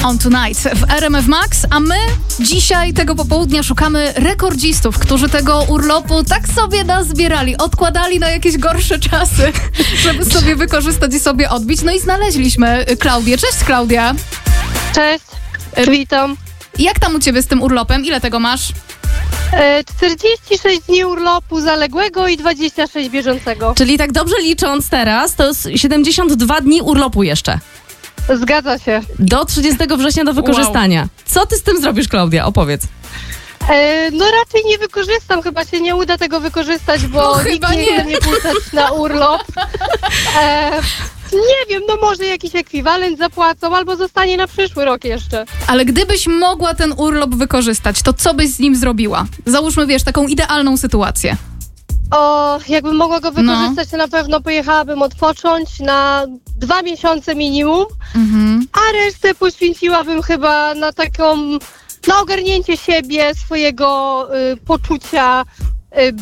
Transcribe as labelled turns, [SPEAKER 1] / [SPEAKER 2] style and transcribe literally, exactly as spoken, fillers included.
[SPEAKER 1] On Tonight w R M F Max, a my dzisiaj tego popołudnia szukamy rekordzistów, którzy tego urlopu tak sobie nazbierali, odkładali na jakieś gorsze czasy, żeby sobie wykorzystać i sobie odbić. No i znaleźliśmy Klaudię. Cześć, Klaudia.
[SPEAKER 2] Cześć, witam.
[SPEAKER 1] Jak tam u ciebie z tym urlopem? Ile tego masz?
[SPEAKER 2] czterdzieści sześć dni urlopu zaległego i dwadzieścia sześć bieżącego.
[SPEAKER 3] Czyli tak dobrze licząc teraz, to jest siedemdziesiąt dwa dni urlopu jeszcze.
[SPEAKER 2] Zgadza się.
[SPEAKER 3] Do trzydziestego września do wykorzystania. Wow. Co ty z tym zrobisz, Klaudia? Opowiedz.
[SPEAKER 2] E, no raczej nie wykorzystam, chyba się nie uda tego wykorzystać, bo
[SPEAKER 1] No,
[SPEAKER 2] nikt
[SPEAKER 1] chyba
[SPEAKER 2] nie
[SPEAKER 1] nie.
[SPEAKER 2] chce mnie puszczać na urlop. E, nie wiem, no może jakiś ekwiwalent zapłacą, albo zostanie na przyszły rok jeszcze.
[SPEAKER 1] Ale gdybyś mogła ten urlop wykorzystać, to co byś z nim zrobiła? Załóżmy, wiesz, taką idealną sytuację.
[SPEAKER 2] O, jakbym mogła go wykorzystać, to na pewno pojechałabym odpocząć na dwa miesiące minimum,
[SPEAKER 1] Mhm.
[SPEAKER 2] a resztę poświęciłabym chyba na taką, na ogarnięcie siebie, swojego y, poczucia y,